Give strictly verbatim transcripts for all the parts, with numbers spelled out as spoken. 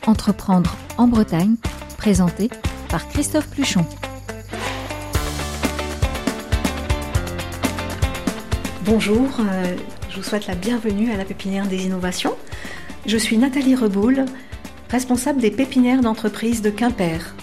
Entreprendre en Bretagne, présenté par Christophe Pluchon. Bonjour, euh, je vous souhaite la bienvenue à la Pépinière des Innovations. Je suis Nathalie Reboul, responsable des pépinières d'entreprise de Quimper.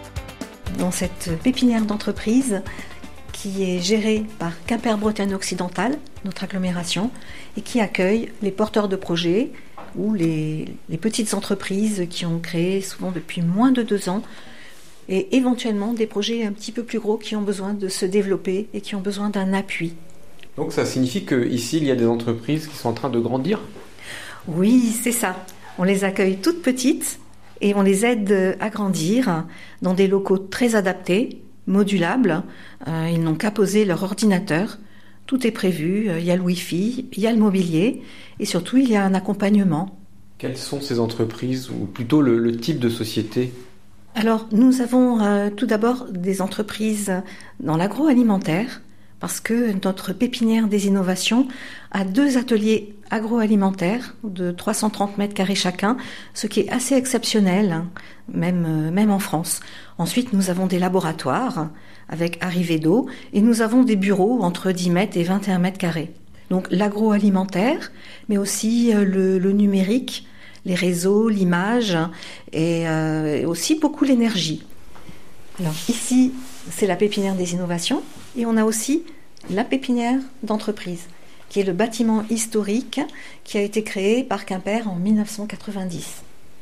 Dans cette pépinière d'entreprise qui est gérée par Quimper Bretagne Occidentale, notre agglomération, et qui accueille les porteurs de projets ou les, les petites entreprises qui ont créé souvent depuis moins de deux ans et éventuellement des projets un petit peu plus gros qui ont besoin de se développer et qui ont besoin d'un appui. Donc ça signifie qu'ici, il y a des entreprises qui sont en train de grandir ? Oui, c'est ça. On les accueille toutes petites et on les aide à grandir dans des locaux très adaptés, modulables. Euh, ils n'ont qu'à poser leur ordinateur. Tout est prévu. Il y a le Wi-Fi, il y a le mobilier et surtout, il y a un accompagnement. Quelles sont ces entreprises ou plutôt le, le type de société ? Alors, nous avons euh, tout d'abord des entreprises dans l'agroalimentaire, parce que notre pépinière des innovations a deux ateliers agroalimentaires de trois cent trente mètres carrés chacun, ce qui est assez exceptionnel, hein, même, euh, même en France. Ensuite, nous avons des laboratoires avec arrivée d'eau et nous avons des bureaux entre dix mètres et vingt et un mètres carrés. Donc l'agroalimentaire, mais aussi euh, le, le numérique, les réseaux, l'image et, euh, et aussi beaucoup l'énergie. Alors ici, c'est la pépinière des innovations et on a aussi la pépinière d'entreprise, qui est le bâtiment historique qui a été créé par Quimper en dix-neuf cent quatre-vingt-dix.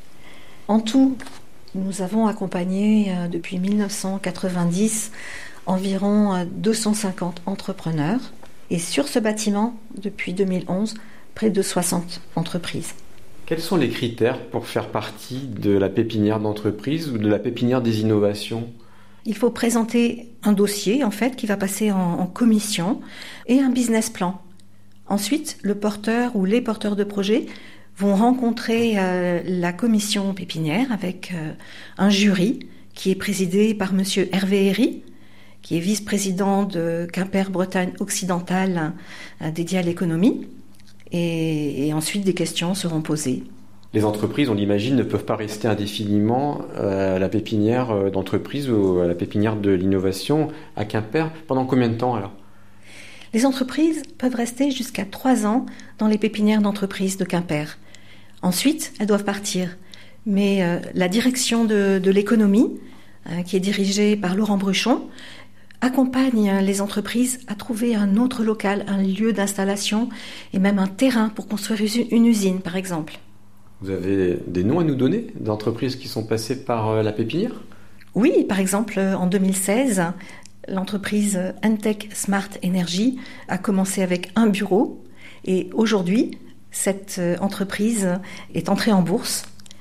En tout, nous avons accompagné euh, depuis dix-neuf cent quatre-vingt-dix environ euh, deux cent cinquante entrepreneurs et sur ce bâtiment, depuis deux mille onze, près de soixante entreprises. Quels sont les critères pour faire partie de la pépinière d'entreprise ou de la pépinière des innovations ? Il faut présenter un dossier, en fait, qui va passer en, en commission et un business plan. Ensuite, le porteur ou les porteurs de projet vont rencontrer euh, la commission pépinière avec euh, un jury qui est présidé par monsieur Hervé Herry, qui est vice-président de Quimper Bretagne Occidentale euh, dédié à l'économie. Et, et ensuite, des questions seront posées. Les entreprises, on l'imagine, ne peuvent pas rester indéfiniment à la pépinière d'entreprise ou à la pépinière de l'innovation à Quimper. Pendant combien de temps alors ? Les entreprises peuvent rester jusqu'à trois ans dans les pépinières d'entreprise de Quimper. Ensuite, elles doivent partir. Mais euh, la direction de, de l'économie, euh, qui est dirigée par Laurent Bruchon, accompagne les entreprises à trouver un autre local, un lieu d'installation et même un terrain pour construire une usine, par exemple. Vous avez des noms à nous donner d'entreprises qui sont passées par la pépinière ? Oui, par exemple, en deux mille seize, l'entreprise Entech Smart Energy a commencé avec un bureau et aujourd'hui, cette entreprise est entrée en bourse,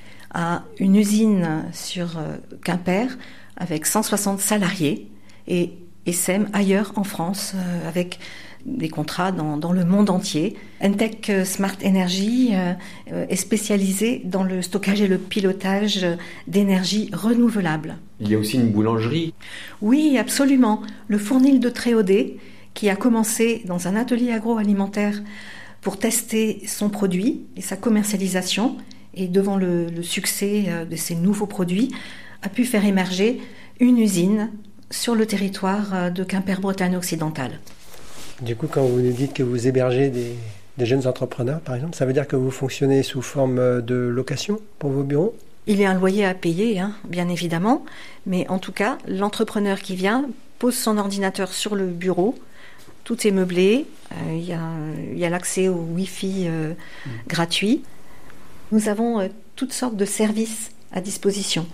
a une usine sur Quimper avec cent soixante salariés et essaime ailleurs en France avec des contrats dans, dans le monde entier. Entech Smart Energy euh, est spécialisé dans le stockage et le pilotage d'énergie renouvelable. Il y a aussi une boulangerie. Oui, absolument. Le Fournil de Tréaudet, qui a commencé dans un atelier agroalimentaire pour tester son produit et sa commercialisation, et devant le, le succès de ces nouveaux produits, a pu faire émerger une usine sur le territoire de Quimper Bretagne Occidentale. Du coup, quand vous nous dites que vous hébergez des, des jeunes entrepreneurs, par exemple, ça veut dire que vous fonctionnez sous forme de location pour vos bureaux ? Il y a un loyer à payer, hein, bien évidemment, mais en tout cas, l'entrepreneur qui vient pose son ordinateur sur le bureau, tout est meublé, euh, il y a, il y a l'accès au Wi-Fi euh, mmh. gratuit. Nous avons euh, toutes sortes de services à disposition.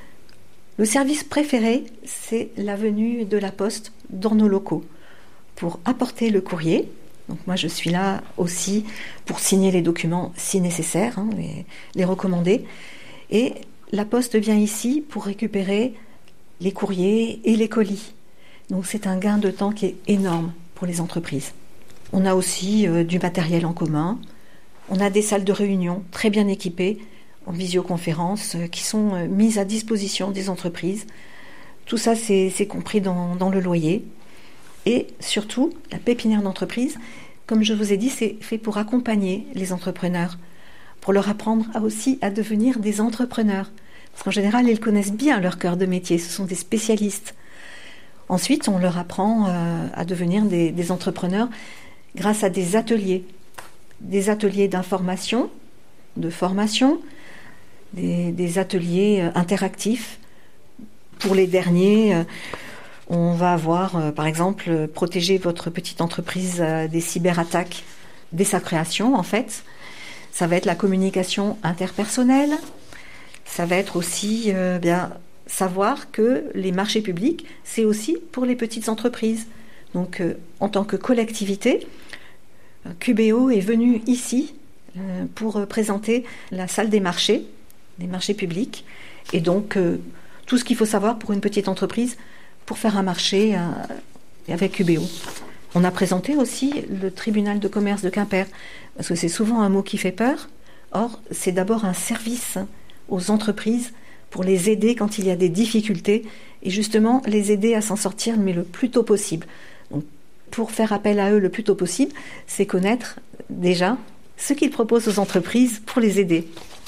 Le service préféré, c'est la venue de la poste dans nos locaux pour apporter le courrier. Donc moi, je suis là aussi pour signer les documents si nécessaire, hein, les, les recommander. Et la poste vient ici pour récupérer les courriers et les colis. Donc c'est un gain de temps qui est énorme pour les entreprises. On a aussi euh, du matériel en commun. On a des salles de réunion très bien équipées en visioconférence euh, qui sont euh, mises à disposition des entreprises. Tout ça, c'est, c'est compris dans, dans le loyer. Et surtout, la pépinière d'entreprise, comme je vous ai dit, c'est fait pour accompagner les entrepreneurs, pour leur apprendre à aussi à devenir des entrepreneurs. Parce qu'en général, ils connaissent bien leur cœur de métier, ce sont des spécialistes. Ensuite, on leur apprend euh, à devenir des, des entrepreneurs grâce à des ateliers. Des ateliers d'information, de formation, des, des ateliers euh, interactifs. Pour les derniers, euh, on va avoir, euh, par exemple, euh, protéger votre petite entreprise euh, des cyberattaques dès sa création, en fait. Ça va être la communication interpersonnelle. Ça va être aussi euh, bien, savoir que les marchés publics, c'est aussi pour les petites entreprises. Donc, euh, en tant que collectivité, Q B O est venu ici euh, pour euh, présenter la salle des marchés, des marchés publics. Et donc, euh, tout ce qu'il faut savoir pour une petite entreprise pour faire un marché euh, avec Q B O. On a présenté aussi le tribunal de commerce de Quimper, parce que c'est souvent un mot qui fait peur. Or, c'est d'abord un service aux entreprises pour les aider quand il y a des difficultés et justement les aider à s'en sortir mais le plus tôt possible. Donc, pour faire appel à eux le plus tôt possible, c'est connaître déjà ce qu'ils proposent aux entreprises pour les aider.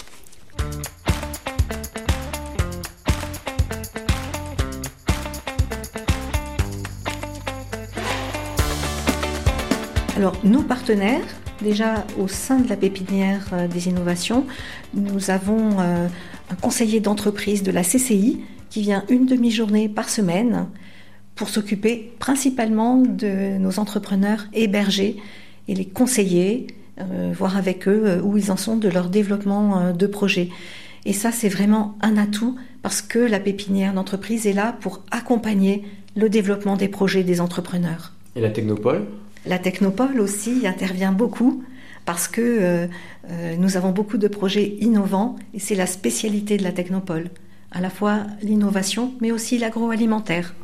Alors, nos partenaires, déjà au sein de la pépinière des innovations, nous avons euh, un conseiller d'entreprise de la C C I qui vient une demi-journée par semaine pour s'occuper principalement de nos entrepreneurs hébergés et les conseiller, euh, voir avec eux euh, où ils en sont de leur développement euh, de projet. Et ça, c'est vraiment un atout parce que la pépinière d'entreprise est là pour accompagner le développement des projets des entrepreneurs. Et la Technopole ? La Technopole aussi intervient beaucoup parce que euh, euh, nous avons beaucoup de projets innovants et c'est la spécialité de la Technopole, à la fois l'innovation mais aussi l'agroalimentaire.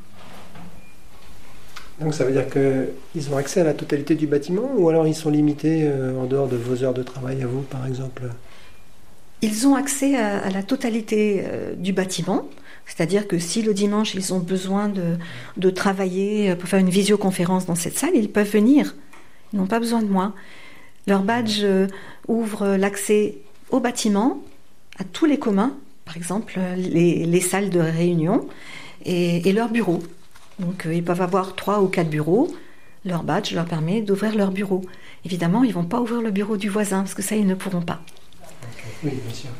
Donc ça veut dire qu'ils ont accès à la totalité du bâtiment ou alors ils sont limités euh, en dehors de vos heures de travail à vous par exemple ? Ils ont accès à, à la totalité euh, du bâtiment. C'est-à-dire que si le dimanche, ils ont besoin de, de travailler pour faire une visioconférence dans cette salle, ils peuvent venir. Ils n'ont pas besoin de moi. Leur badge euh, ouvre l'accès au bâtiment, à tous les communs, par exemple les, les salles de réunion et, et leurs bureaux. Donc euh, ils peuvent avoir trois ou quatre bureaux. Leur badge leur permet d'ouvrir leur bureau. Évidemment, ils ne vont pas ouvrir le bureau du voisin, parce que ça, ils ne pourront pas. Oui, bien sûr.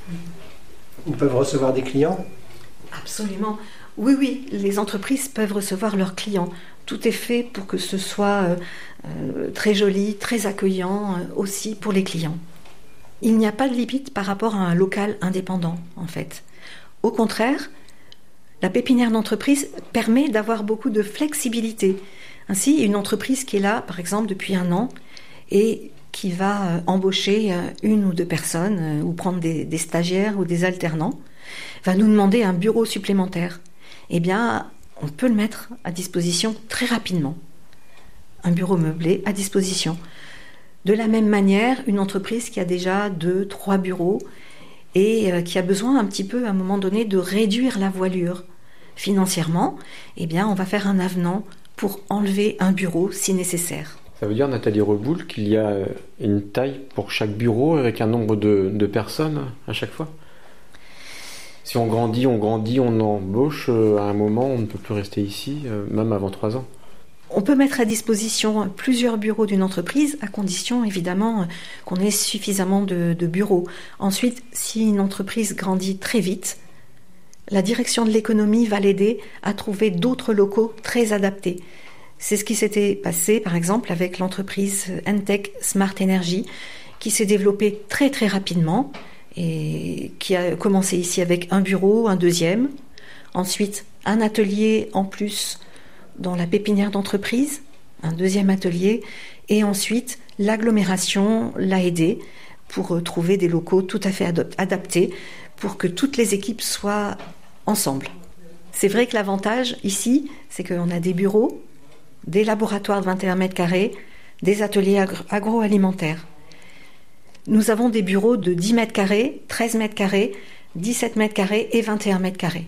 Ils peuvent recevoir des clients ? Absolument. Oui, oui, les entreprises peuvent recevoir leurs clients. Tout est fait pour que ce soit euh, euh, très joli, très accueillant euh, aussi pour les clients. Il n'y a pas de limite par rapport à un local indépendant, en fait. Au contraire, la pépinière d'entreprise permet d'avoir beaucoup de flexibilité. Ainsi, une entreprise qui est là, par exemple, depuis un an et qui va euh, embaucher euh, une ou deux personnes euh, ou prendre des, des stagiaires ou des alternants, va nous demander un bureau supplémentaire. Eh bien, on peut le mettre à disposition très rapidement. Un bureau meublé à disposition. De la même manière, une entreprise qui a déjà deux, trois bureaux et euh, qui a besoin un petit peu, à un moment donné, de réduire la voilure financièrement, eh bien, on va faire un avenant pour enlever un bureau si nécessaire. Ça veut dire, Nathalie Reboul, qu'il y a une taille pour chaque bureau avec un nombre de, de personnes à chaque fois ? Si on grandit, on grandit, on embauche, à un moment, on ne peut plus rester ici, même avant trois ans. On peut mettre à disposition plusieurs bureaux d'une entreprise, à condition évidemment qu'on ait suffisamment de, de bureaux. Ensuite, si une entreprise grandit très vite, la direction de l'économie va l'aider à trouver d'autres locaux très adaptés. C'est ce qui s'était passé, par exemple, avec l'entreprise Entech Smart Energy, qui s'est développée très très rapidement, et qui a commencé ici avec un bureau, un deuxième, ensuite un atelier en plus dans la pépinière d'entreprise, un deuxième atelier, et ensuite l'agglomération l'a aidé pour trouver des locaux tout à fait adaptés pour que toutes les équipes soient ensemble. C'est vrai que l'avantage ici, c'est qu'on a des bureaux, des laboratoires de vingt et un mètres carrés, des ateliers agro- agroalimentaires. Nous avons des bureaux de dix mètres carrés, treize mètres carrés, dix-sept mètres carrés et vingt et un mètres carrés.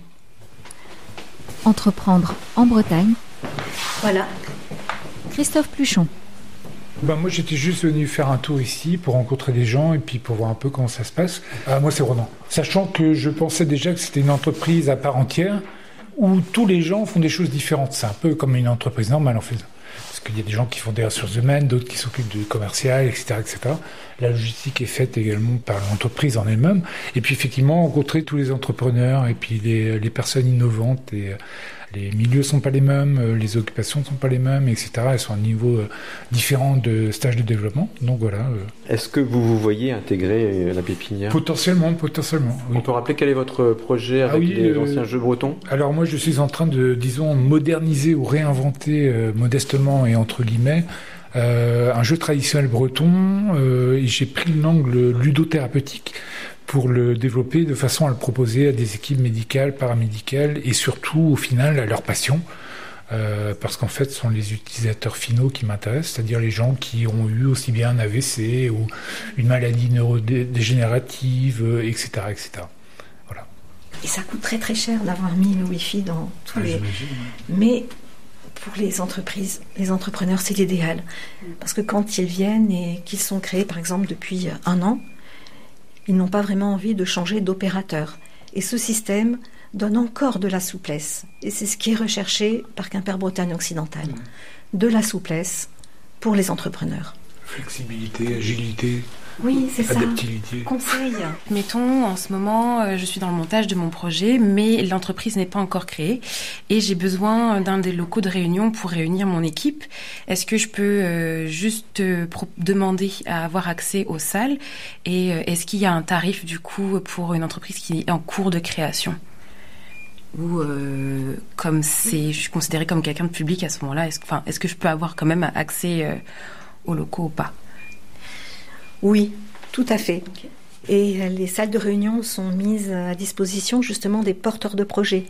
Entreprendre en Bretagne. Voilà. Christophe Pluchon. Ben moi, j'étais juste venu faire un tour ici pour rencontrer des gens et puis pour voir un peu comment ça se passe. Ah, moi, c'est Ronan. Sachant que je pensais déjà que c'était une entreprise à part entière où tous les gens font des choses différentes. C'est un peu comme une entreprise normale, en fait. Parce qu'il y a des gens qui font des ressources humaines, d'autres qui s'occupent du commercial, et cetera, et cetera. La logistique est faite également par l'entreprise en elle-même. Et puis, effectivement, rencontrer tous les entrepreneurs et puis les, les personnes innovantes et... Les milieux sont pas les mêmes, les occupations sont pas les mêmes, et cetera. Elles sont à un niveau euh, différent de stage de développement. Donc voilà. Euh. Est-ce que vous vous voyez intégrer la pépinière ? Potentiellement, potentiellement. Oui. On peut rappeler quel est votre projet avec ah oui, les euh, anciens jeux bretons ? Alors moi, je suis en train de, disons, moderniser ou réinventer euh, modestement et entre guillemets euh, un jeu traditionnel breton. Euh, et j'ai pris l'angle ludothérapeutique pour le développer de façon à le proposer à des équipes médicales, paramédicales et surtout, au final, à leur passion. Euh, parce qu'en fait, ce sont les utilisateurs finaux qui m'intéressent, c'est-à-dire les gens qui ont eu aussi bien un A V C ou une maladie neurodégénérative, et cetera, et cetera. Voilà. Et ça coûte très très cher d'avoir mis le Wi-Fi dans tous ah, les... J'imagine. Mais pour les entreprises, les entrepreneurs, c'est l'idéal. Parce que quand ils viennent et qu'ils sont créés, par exemple, depuis un an, ils n'ont pas vraiment envie de changer d'opérateur. Et ce système donne encore de la souplesse. Et c'est ce qui est recherché par Quimper-Bretagne occidentale. Mmh. De la souplesse pour les entrepreneurs. Flexibilité, agilité. Oui, c'est adaptabilité. Ça. Conseil. Mettons, en ce moment, euh, je suis dans le montage de mon projet, mais l'entreprise n'est pas encore créée et j'ai besoin d'un des locaux de réunion pour réunir mon équipe. Est-ce que je peux euh, juste euh, pro- demander à avoir accès aux salles et euh, est-ce qu'il y a un tarif du coup pour une entreprise qui est en cours de création ? Ou euh, comme c'est, je suis considérée comme quelqu'un de public à ce moment-là, est-ce, enfin, est-ce que je peux avoir quand même accès euh, aux locaux ou pas ? Oui, tout à fait. Okay. Et les salles de réunion sont mises à disposition justement des porteurs de projets.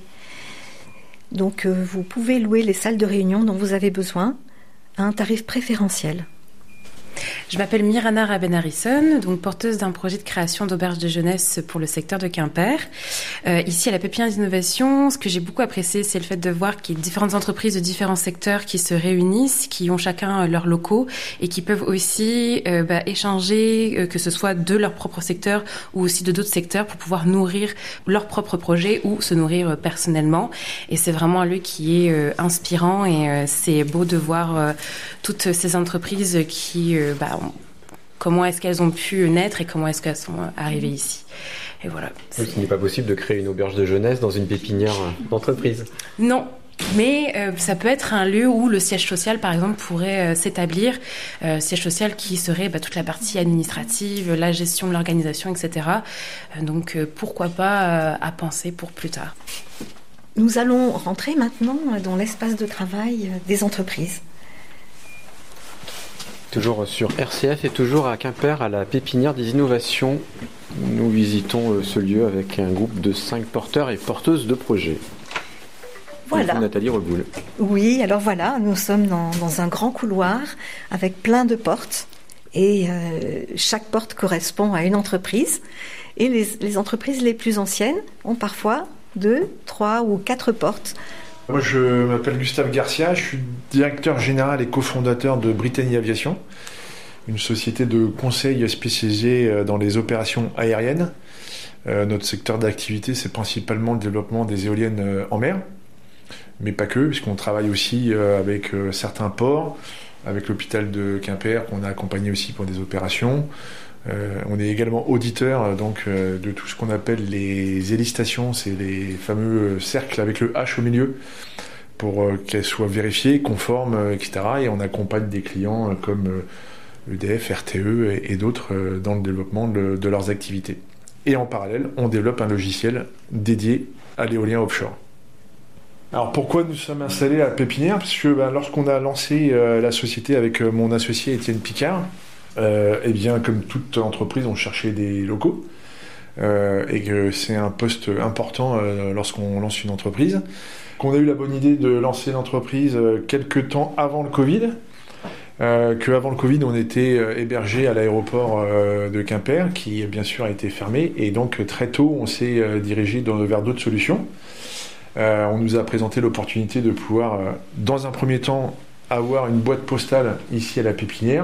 Donc euh, vous pouvez louer les salles de réunion dont vous avez besoin à un tarif préférentiel. Je m'appelle Mirana Raben-Harrison, donc porteuse d'un projet de création d'auberge de jeunesse pour le secteur de Quimper. Euh, ici, à la Pépinière d'Innovation, ce que j'ai beaucoup apprécié, c'est le fait de voir qu'il y a différentes entreprises de différents secteurs qui se réunissent, qui ont chacun leurs locaux et qui peuvent aussi euh, bah, échanger, euh, que ce soit de leur propre secteur ou aussi de d'autres secteurs pour pouvoir nourrir leur propre projet ou se nourrir euh, personnellement. Et c'est vraiment un lieu qui est euh, inspirant et euh, c'est beau de voir euh, toutes ces entreprises qui... Euh, Bah, on, comment est-ce qu'elles ont pu naître et comment est-ce qu'elles sont arrivées ici. Et voilà. Oui, il n'est pas possible de créer une auberge de jeunesse dans une pépinière d'entreprise. Non, mais euh, ça peut être un lieu où le siège social, par exemple, pourrait euh, s'établir. Euh, siège social qui serait bah, toute la partie administrative, la gestion de l'organisation, et cetera. Euh, donc euh, pourquoi pas euh, à penser pour plus tard. Nous allons rentrer maintenant dans l'espace de travail des entreprises. Toujours sur R C F et toujours à Quimper, à la Pépinière des Innovations. Nous visitons ce lieu avec un groupe de cinq porteurs et porteuses de projets. Voilà. Bonjour, Nathalie Reboul. Oui, alors voilà, nous sommes dans, dans un grand couloir avec plein de portes. Et euh, chaque porte correspond à une entreprise. Et les, les entreprises les plus anciennes ont parfois deux, trois ou quatre portes. Moi, je m'appelle Gustave Garcia, je suis directeur général et cofondateur de Brittany Aviation, une société de conseil spécialisée dans les opérations aériennes. Euh, notre secteur d'activité, c'est principalement le développement des éoliennes en mer, mais pas que, puisqu'on travaille aussi avec certains ports, avec l'hôpital de Quimper, qu'on a accompagné aussi pour des opérations. Euh, on est également auditeur donc, euh, de tout ce qu'on appelle les hélistations, c'est les fameux cercles avec le H au milieu, pour euh, qu'elles soient vérifiées, conformes, euh, et cetera. Et on accompagne des clients euh, comme euh, E D F, R T E et, et d'autres euh, dans le développement de, de leurs activités. Et en parallèle, on développe un logiciel dédié à l'éolien offshore. Alors pourquoi nous sommes installés à la Pépinière ? Parce que ben, lorsqu'on a lancé euh, la société avec euh, mon associé Étienne Picard, Euh, eh bien, comme toute entreprise, on cherchait des locaux euh, et que c'est un poste important euh, lorsqu'on lance une entreprise. Qu'on a eu la bonne idée de lancer l'entreprise euh, quelques temps avant le Covid, euh, qu'avant le Covid, on était euh, hébergé à l'aéroport euh, de Quimper, qui bien sûr a été fermé, et donc très tôt, on s'est euh, dirigé dans, vers d'autres solutions. Euh, on nous a présenté l'opportunité de pouvoir, euh, dans un premier temps, avoir une boîte postale ici à la pépinière.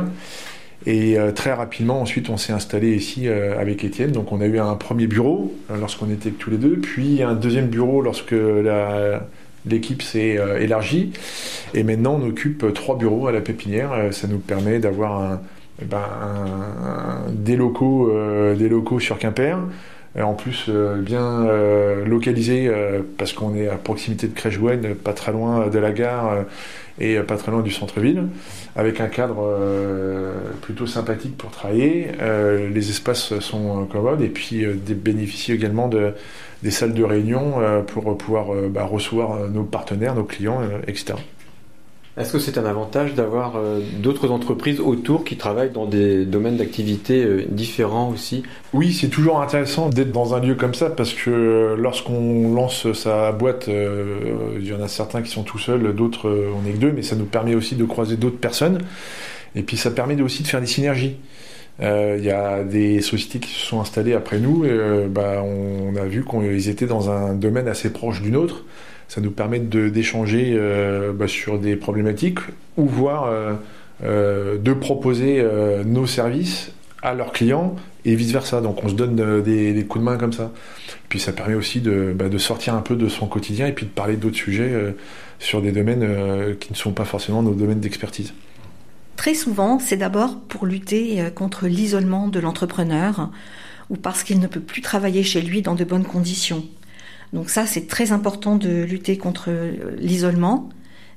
Et euh, très rapidement, ensuite, on s'est installé ici euh, avec Étienne. Donc, on a eu un premier bureau euh, lorsqu'on était tous les deux, puis un deuxième bureau lorsque la, l'équipe s'est euh, élargie. Et maintenant, on occupe trois bureaux à la pépinière. Euh, ça nous permet d'avoir un, ben, un, un, des, locaux, euh, des locaux sur Quimper. Euh, en plus, euh, bien euh, localisés euh, parce qu'on est à proximité de Crèche-Gouenne, pas très loin de la gare euh, et pas très loin du centre-ville, avec un cadre euh, plutôt sympathique pour travailler. Euh, les espaces sont commodes et puis euh, bénéficient également de, des salles de réunion euh, pour pouvoir euh, bah, recevoir nos partenaires, nos clients, euh, et cetera. Est-ce que c'est un avantage d'avoir euh, d'autres entreprises autour qui travaillent dans des domaines d'activité euh, différents aussi ? Oui, c'est toujours intéressant d'être dans un lieu comme ça parce que lorsqu'on lance sa boîte, euh, il y en a certains qui sont tout seuls, d'autres euh, on n'est que deux, mais ça nous permet aussi de croiser d'autres personnes et puis ça permet aussi de faire des synergies. Il euh, y a des sociétés qui se sont installées après nous et euh, bah, on a vu qu'ils étaient dans un domaine assez proche du nôtre. Ça nous permet de, d'échanger euh, bah, sur des problématiques ou voire euh, euh, de proposer euh, nos services à leurs clients et vice-versa. Donc on se donne euh, des, des coups de main comme ça. Puis ça permet aussi de, bah, de sortir un peu de son quotidien et puis de parler d'autres sujets euh, sur des domaines euh, qui ne sont pas forcément nos domaines d'expertise. Très souvent, c'est d'abord pour lutter contre l'isolement de l'entrepreneur ou parce qu'il ne peut plus travailler chez lui dans de bonnes conditions. Donc ça, c'est très important de lutter contre l'isolement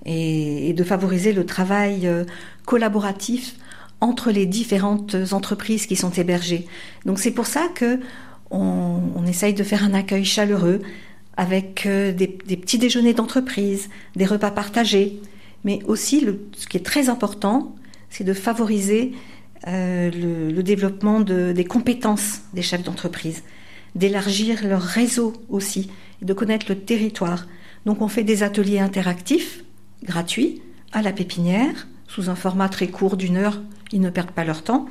et, et de favoriser le travail collaboratif entre les différentes entreprises qui sont hébergées. Donc c'est pour ça que on, on essaye de faire un accueil chaleureux avec des, des petits déjeuners d'entreprise, des repas partagés, mais aussi le, ce qui est très important, c'est de favoriser euh, le, le développement de, des compétences des chefs d'entreprise, d'élargir leur réseau aussi, et de connaître le territoire. Donc on fait des ateliers interactifs, gratuits, à la pépinière, sous un format très court d'une heure, ils ne perdent pas leur temps.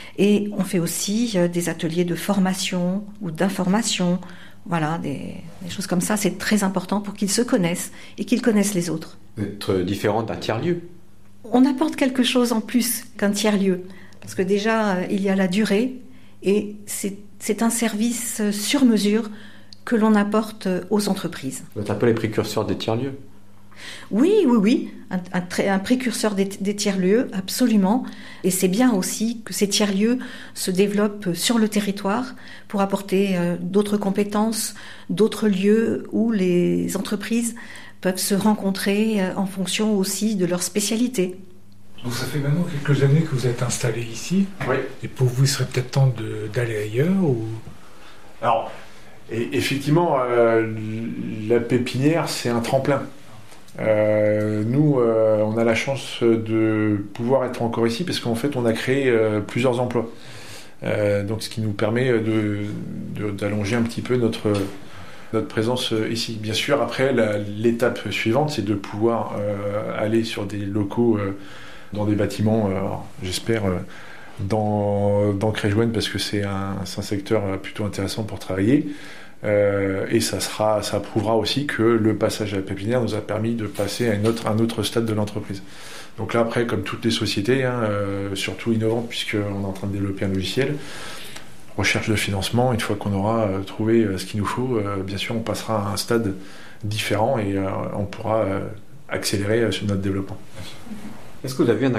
Et on fait aussi euh, des ateliers de formation ou d'information, voilà, des, des choses comme ça. C'est très important pour qu'ils se connaissent et qu'ils connaissent les autres. Être différent d'un tiers-lieu. On apporte quelque chose en plus qu'un tiers-lieu, parce que déjà, euh, il y a la durée, et c'est, c'est un service sur mesure que l'on apporte aux entreprises. Vous êtes un peu les précurseurs des tiers-lieux. Oui, oui, oui, un, un, un précurseur des, des tiers-lieux, absolument. Et c'est bien aussi que ces tiers-lieux se développent sur le territoire pour apporter euh, d'autres compétences, d'autres lieux où les entreprises peuvent se rencontrer euh, en fonction aussi de leur spécialité. Donc ça fait maintenant quelques années que vous êtes installé ici. Oui. Et pour vous, il serait peut-être temps de, d'aller ailleurs ou... Alors, et, effectivement, euh, la pépinière, c'est un tremplin. Euh, nous, euh, on a la chance de pouvoir être encore ici parce qu'en fait, on a créé euh, plusieurs emplois. Euh, donc, ce qui nous permet de, de, d'allonger un petit peu notre, notre présence ici. Bien sûr, après, la, l'étape suivante, c'est de pouvoir euh, aller sur des locaux, euh, dans des bâtiments, euh, j'espère, euh, dans, dans Crèche-Gouenne parce que c'est un, c'est un secteur plutôt intéressant pour travailler. Euh, et ça sera, ça prouvera aussi que le passage à la pépinière nous a permis de passer à une autre, un autre stade de l'entreprise. Donc là, après, comme toutes les sociétés, hein, euh, surtout innovantes, puisqu'on est en train de développer un logiciel, recherche de financement, une fois qu'on aura euh, trouvé euh, ce qu'il nous faut, euh, bien sûr, on passera à un stade différent et euh, on pourra euh, accélérer euh, sur notre développement. Est-ce que vous avez un